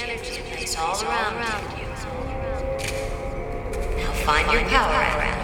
energies in place all around you. Now find your power, Aaron.